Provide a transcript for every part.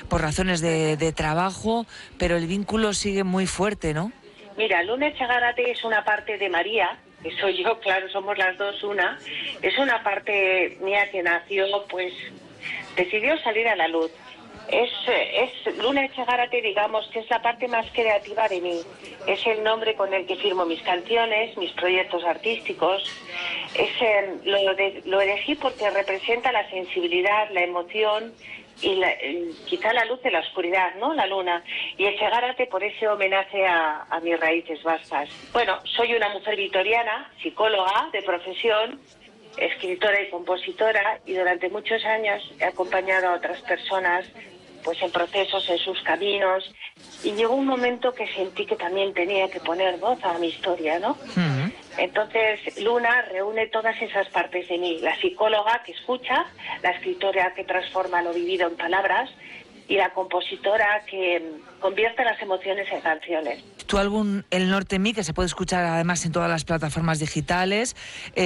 por razones de trabajo, pero el vínculo sigue muy fuerte, ¿no? Mira, Luna Echagárate es una parte de María, que soy yo, claro, somos las dos una. Es una parte mía que nació, pues, decidió salir a la luz. Es Luna Echagárate, digamos, que es la parte más creativa de mí. Es el nombre con el que firmo mis canciones, mis proyectos artísticos. Lo elegí porque representa la sensibilidad, la emoción y quizá la luz de la oscuridad, ¿no? La luna. Y Echagárate por ese homenaje a mis raíces vascas. Bueno, soy una mujer vitoriana, psicóloga de profesión, escritora y compositora, y durante muchos años he acompañado a otras personas pues en procesos, en sus caminos, y llegó un momento que sentí que también tenía que poner voz a mi historia, ¿no? Mm. Entonces Luna reúne todas esas partes de mí: la psicóloga que escucha, la escritora que transforma lo vivido en palabras y la compositora que convierte las emociones en canciones. Tu álbum El Norte en Mí, que se puede escuchar además en todas las plataformas digitales,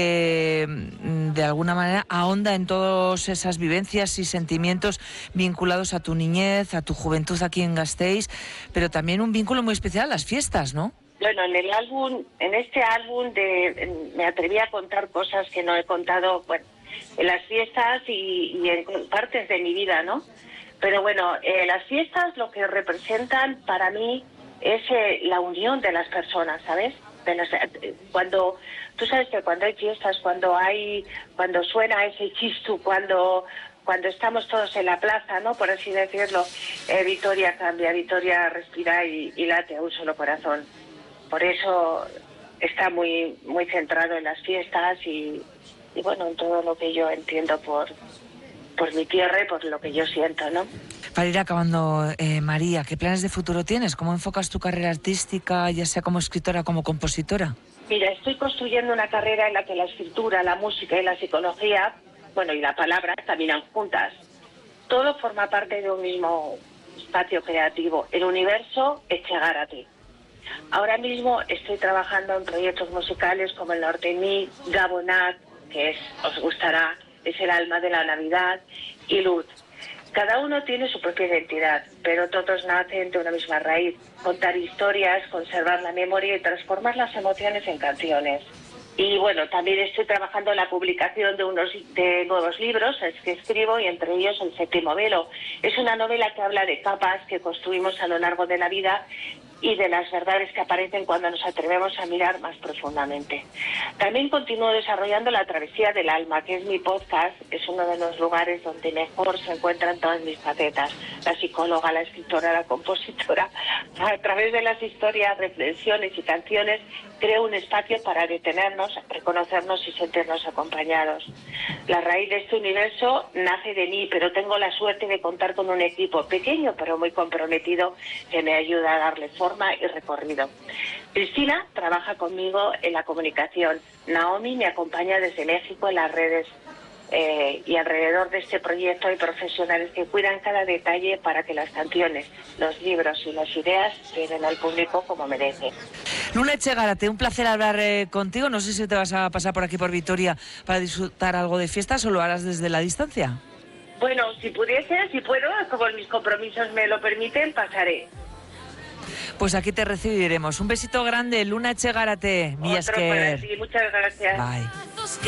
de alguna manera ahonda en todas esas vivencias y sentimientos vinculados a tu niñez, a tu juventud aquí en Gasteiz, pero también un vínculo muy especial a las fiestas, ¿no? Bueno, en este álbum me atreví a contar cosas que no he contado, bueno, en las fiestas y en partes de mi vida, ¿no? Pero bueno, las fiestas lo que representan para mí es la unión de las personas, ¿sabes? Cuando tú sabes que cuando hay fiestas, cuando suena ese chistu, cuando estamos todos en la plaza, ¿no? Por así decirlo, Vitoria cambia, Vitoria respira y late a un solo corazón. Por eso está muy muy centrado en las fiestas y bueno, en todo lo que yo entiendo por mi tierra y por lo que yo siento, ¿no? Para ir acabando, María, ¿qué planes de futuro tienes? ¿Cómo enfocas tu carrera artística, ya sea como escritora como compositora? Mira, estoy construyendo una carrera en la que la escritura, la música y la psicología, bueno, y la palabra caminan juntas. Todo forma parte de un mismo espacio creativo, el universo Echagárate. Ahora mismo estoy trabajando en proyectos musicales como El Norte en Mí, Gabonat, que os gustará, es el alma de la Navidad, y Luz. Cada uno tiene su propia identidad, pero todos nacen de una misma raíz: contar historias, conservar la memoria y transformar las emociones en canciones. Y bueno, también estoy trabajando en la publicación de nuevos libros que escribo, y entre ellos El Séptimo Velo. Es una novela que habla de capas que construimos a lo largo de la vida y de las verdades que aparecen cuando nos atrevemos a mirar más profundamente. También continúo desarrollando La Travesía del Alma, que es mi podcast. Es uno de los lugares donde mejor se encuentran todas mis facetas: la psicóloga, la escritora, la compositora. A través de las historias, reflexiones y canciones creo un espacio para detenernos, reconocernos y sentirnos acompañados. La raíz de este universo nace de mí, pero tengo la suerte de contar con un equipo pequeño pero muy comprometido que me ayuda a darle forma y recorrido. Cristina trabaja conmigo en la comunicación. Naomi me acompaña desde México en las redes. Y alrededor de este proyecto hay profesionales que cuidan cada detalle para que las canciones, los libros y las ideas lleguen al público como merecen. Luna Echagárate, un placer hablar contigo. No sé si te vas a pasar por aquí por Vitoria para disfrutar algo de fiestas o lo harás desde la distancia. Bueno, si puedo, como mis compromisos me lo permiten, pasaré. Pues aquí te recibiremos. Un besito grande, Luna Echagárate. Otro para ti, muchas gracias. Bye.